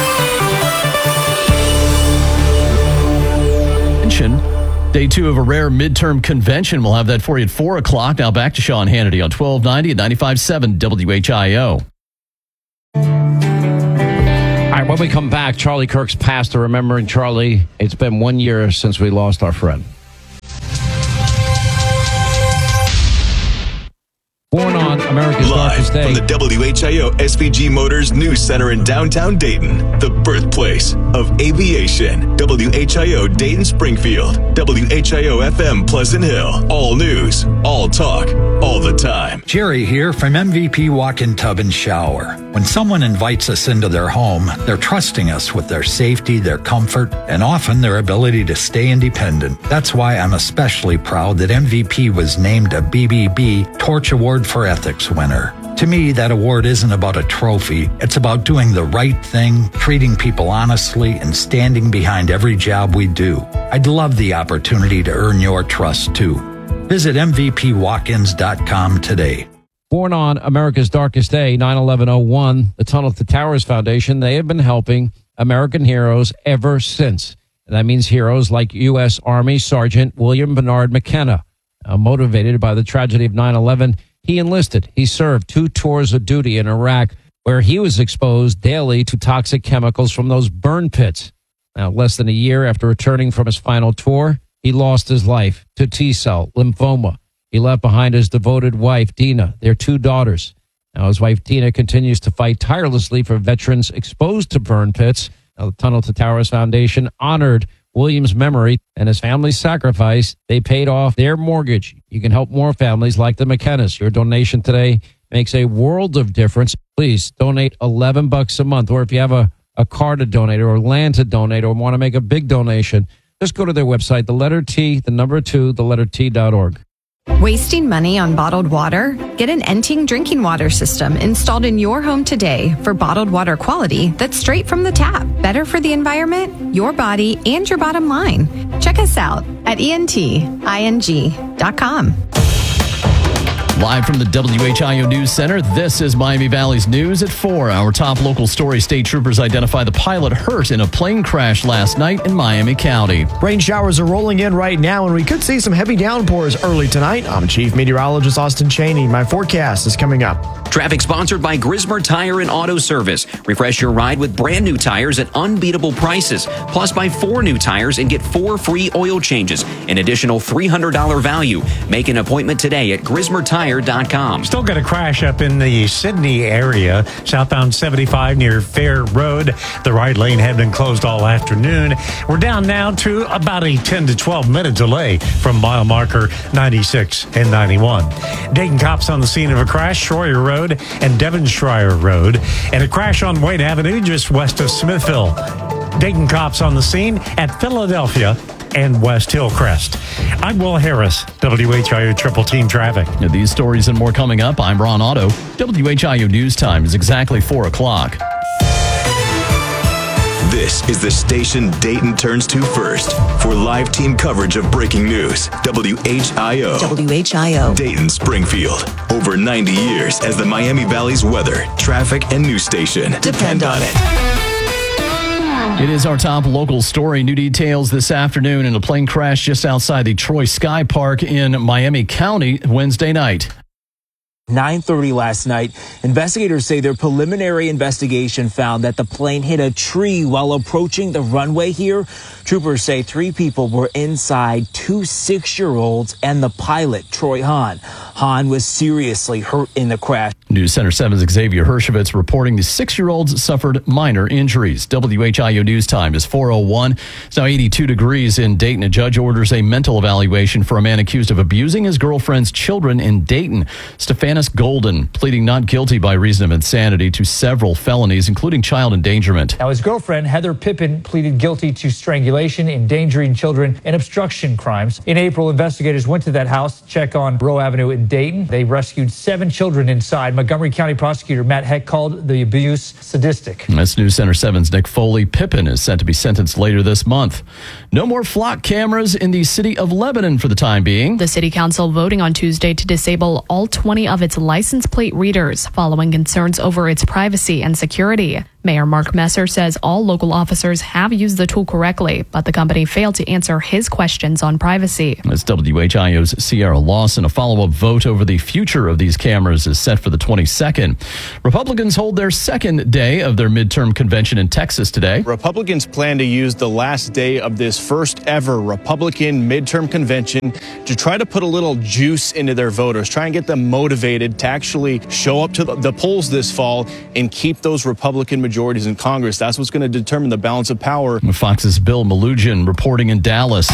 Day two of a rare midterm convention. We'll have that for you at four o'clock. Now back to Sean Hannity on twelve ninety and ninety-five point seven W H I O. All right, when we come back, Charlie Kirk's pastor. Remembering Charlie, it's been one year since we lost our friend. Born on America's Live Darkest Day. from the W H I O S V G Motors News Center in downtown Dayton, the birthplace of aviation. W H I O Dayton Springfield, W H I O F M Pleasant Hill. All news, all talk, all the time. Jerry here from M V P Walk-In Tub and Shower. When someone invites us into their home, they're trusting us with their safety, their comfort, and often their ability to stay independent. That's why I'm especially proud that M V P was named a B B B Torch Award for Ethics winner. To me, that award isn't about a trophy. It's about doing the right thing, treating people honestly, and standing behind every job we do. I'd love the opportunity to earn your trust, too. Visit M V P walk ins dot com today. Born on America's Darkest Day, nine eleven oh one, the Tunnel to Towers Foundation, they have been helping American heroes ever since. And that means heroes like U S Army Sergeant William Bernard McKenna. Uh, motivated by the tragedy of nine eleven, he enlisted. He served two tours of duty in Iraq, where he was exposed daily to toxic chemicals from those burn pits. Now, less than a year after returning from his final tour, he lost his life to T-cell lymphoma. He left behind his devoted wife, Dina, their two daughters. Now, his wife, Dina, continues to fight tirelessly for veterans exposed to burn pits. Now, the Tunnel to Towers Foundation honored William's memory and his family's sacrifice. They paid off their mortgage. You can help more families like the McKennas. Your donation today makes a world of difference. Please donate eleven bucks a month. Or if you have a, a car to donate or land to donate or want to make a big donation, just go to their website, the letter T, the number two, the letter T dot org. Wasting money on bottled water? Get an Enting drinking water system installed in your home today for bottled water quality that's straight from the tap. Better for the environment, your body, and your bottom line. Check us out at E N T I N G dot com. Live from the W H I O News Center, this is Miami Valley's News at four. Our top local story: state troopers identify the pilot hurt in a plane crash last night in Miami County. Rain showers are rolling in right now, and we could see some heavy downpours early tonight. I'm Chief Meteorologist Austin Cheney. My forecast is coming up. Traffic sponsored by Grismer Tire and Auto Service. Refresh your ride with brand new tires at unbeatable prices. Plus, buy four new tires and get four free oil changes. An additional three hundred dollars value. Make an appointment today at Grismer Tire dot com. Still got a crash up in the Sydney area, southbound seventy-five near Fair Road. The right lane had been closed all afternoon. We're down now to about a ten to twelve minute delay from mile marker ninety-six and ninety-one. Dayton cops on the scene of a crash, Schroyer Road and Devonshire Road, and a crash on Wade Avenue just west of Smithville. Dayton cops on the scene at Philadelphia and West Hillcrest. I'm Will Harris, W H I O Triple Team Traffic. Now, these stories and more coming up. I'm Ron Otto. W H I O News Time is exactly four o'clock. This is the station Dayton turns to first for live team coverage of breaking news. W H I O. W H I O. Dayton, Springfield. Over ninety years as the Miami Valley's weather, traffic, and news station. Depend on it. It is our top local story. New details this afternoon in a plane crash just outside the Troy Sky Park in Miami County Wednesday night. nine thirty last night. Investigators say their preliminary investigation found that the plane hit a tree while approaching the runway here. Troopers say three people were inside, two six-year-olds and the pilot, Troy Hahn. Hahn was seriously hurt in the crash. News Center seven's Xavier Hershovitz reporting the six-year-olds suffered minor injuries. W H I O News Time is four oh one. It's now eighty-two degrees in Dayton. A judge orders a mental evaluation for a man accused of abusing his girlfriend's children in Dayton. Stephanus Golden pleading not guilty by reason of insanity to several felonies, including child endangerment. Now, his girlfriend, Heather Pippin, pleaded guilty to strangulation, endangering children, and obstruction crimes. In April, investigators went to that house to check on Rowe Avenue in Dayton. They rescued seven children inside. Montgomery County prosecutor Matt Heck called the abuse sadistic. That's News Center seven's Nick Foley. Pippin is set to be sentenced later this month. No more flock cameras in the city of Lebanon for the time being. The city council voting on Tuesday to disable all twenty of its license plate readers following concerns over its privacy and security. Mayor Mark Messer says all local officers have used the tool correctly, but the company failed to answer his questions on privacy. That's W H I O's Sierra Lawson. A follow-up vote over the future of these cameras is set for the twenty-second. Republicans hold their second day of their midterm convention in Texas today. Republicans plan to use the last day of this first ever Republican midterm convention to try to put a little juice into their voters, try and get them motivated to actually show up to the polls this fall and keep those Republican majorities in Congress. That's what's going to determine the balance of power. Fox's Bill Malugin reporting in Dallas.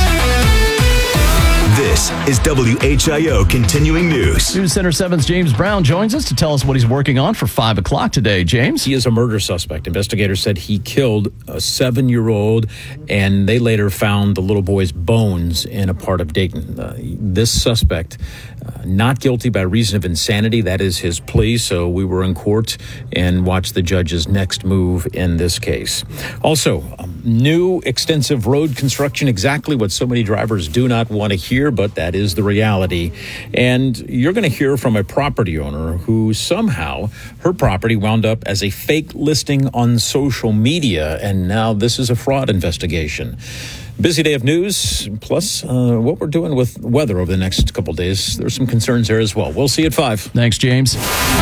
This is W H I O Continuing News. News Center seven's James Brown joins us to tell us what he's working on for five o'clock today. James? He is a murder suspect. Investigators said he killed a seven-year-old, and they later found the little boy's bones in a part of Dayton. Uh, this suspect, uh, not guilty by reason of insanity. That is his plea, so we were in court and watched the judge's next move in this case. Also, um, new extensive road construction, exactly what so many drivers do not want to hear, but that is the reality. And you're going to hear from a property owner who somehow her property wound up as a fake listing on social media, and now this is a fraud investigation. Busy day of news, plus uh, what we're doing with weather over the next couple of days. There's some concerns there as well. We'll see you at five. Thanks, James.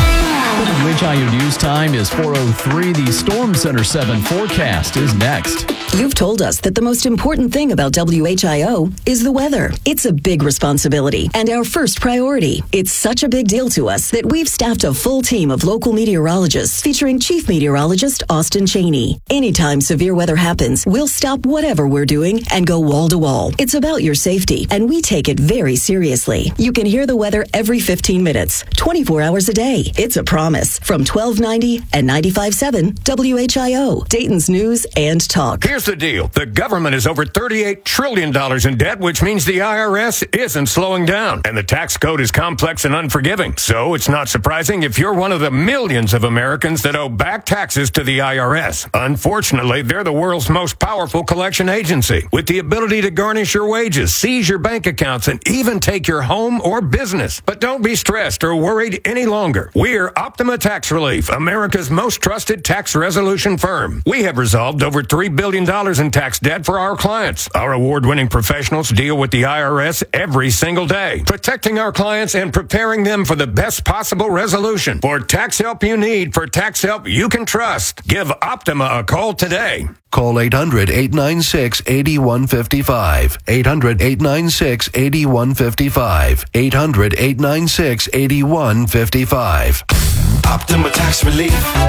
W H I O News Time is four oh three. The Storm Center seven forecast is next. You've told us that the most important thing about W H I O is the weather. It's a big responsibility and our first priority. It's such a big deal to us that we've staffed a full team of local meteorologists featuring Chief Meteorologist Austin Cheney. Anytime severe weather happens, we'll stop whatever we're doing and go wall to wall. It's about your safety, and we take it very seriously. You can hear the weather every fifteen minutes, twenty-four hours a day. It's a promise from twelve ninety and ninety-five point seven W H I O, Dayton's News and Talk. Here's the deal. The government is over thirty-eight trillion dollars in debt, which means the I R S isn't slowing down. And the tax code is complex and unforgiving. So it's not surprising if you're one of the millions of Americans that owe back taxes to the I R S. Unfortunately, they're the world's most powerful collection agency, with the ability to garnish your wages, seize your bank accounts, and even take your home or business. But don't be stressed or worried any longer. We're Optima Tax Relief, America's most trusted tax resolution firm. We have resolved over three billion dollars in tax debt for our clients. Our award-winning professionals deal with the I R S every single day, protecting our clients and preparing them for the best possible resolution. For tax help you need, for tax help you can trust, give Optima a call today. Call eight hundred, eight nine six, eight one five five. eight hundred, eight nine six, eight one five five. eight hundred, eight nine six, eight one five five. Optima Tax Relief.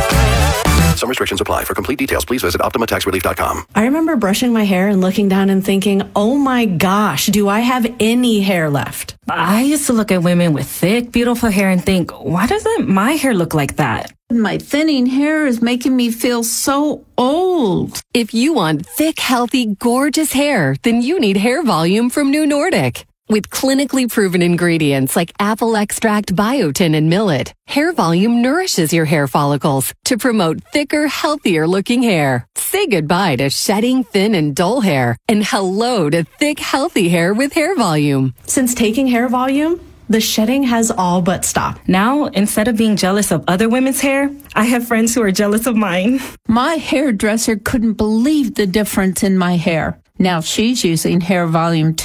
Some restrictions apply. For complete details, please visit optima tax relief dot com. I remember brushing my hair and looking down and thinking, oh my gosh, do I have any hair left? I used to look at women with thick, beautiful hair and think, why doesn't my hair look like that? My thinning hair is making me feel so old. If you want thick, healthy, gorgeous hair, then you need Hair Volume from New Nordic. With clinically proven ingredients like apple extract, biotin, and millet, Hair Volume nourishes your hair follicles to promote thicker, healthier looking hair. Say goodbye to shedding, thin, and dull hair, and hello to thick, healthy hair with Hair Volume. Since taking Hair Volume, the shedding has all but stopped. Now, instead of being jealous of other women's hair, I have friends who are jealous of mine. My hairdresser couldn't believe the difference in my hair. Now she's using Hair Volume too.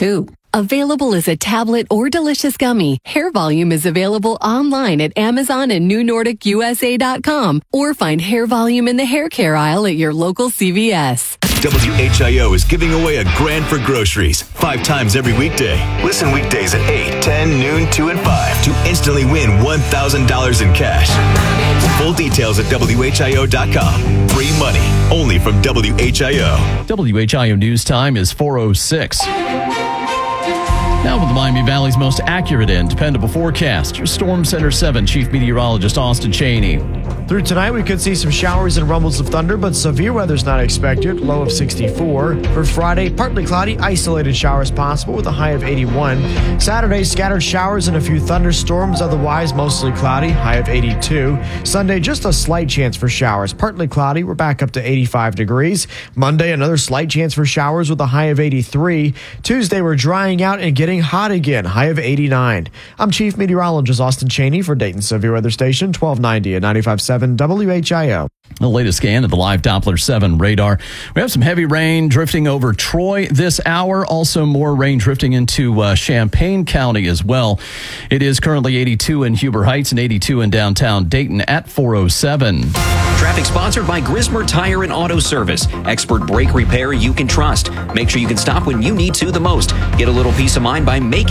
Available as a tablet or delicious gummy, Hair Volume is available online at Amazon and new nordic u s a dot com, or find Hair Volume in the hair care aisle at your local C V S. W H I O is giving away a grand for groceries five times every weekday. Listen weekdays at eight, ten, noon, two, and five to instantly win one thousand dollars in cash. Full details at W H I O dot com. Free money only from W H I O. W H I O News Time is four oh six. Now with the Miami Valley's most accurate and dependable forecast, your Storm Center seven Chief Meteorologist Austin Cheney. Through tonight, we could see some showers and rumbles of thunder, but severe weather's not expected. Low of sixty-four. For Friday, partly cloudy, isolated showers possible with a high of eighty-one. Saturday, scattered showers and a few thunderstorms, otherwise mostly cloudy, high of eighty-two. Sunday, just a slight chance for showers, partly cloudy. We're back up to eighty-five degrees. Monday, another slight chance for showers with a high of eighty-three. Tuesday, we're drying out and getting hot again, high of eighty-nine. I'm Chief Meteorologist Austin Cheney for Dayton Severe Weather Station, twelve ninety at ninety-five point seven W H I O. The latest scan of the live Doppler seven radar. We have some heavy rain drifting over Troy this hour. Also more rain drifting into uh, Champaign County as well. It is currently eighty-two in Huber Heights and eighty-two in downtown Dayton at four oh seven. Traffic sponsored by Grismer Tire and Auto Service. Expert brake repair you can trust. Make sure you can stop when you need to the most. Get a little peace of mind by making